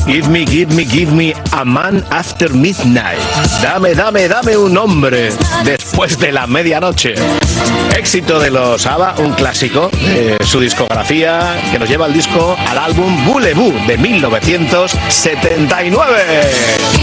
Give me a man after midnight. Dame un hombre después de la medianoche. Éxito de los ABBA, un clásico de su discografía que nos lleva al álbum Voulez-Vous de 1979.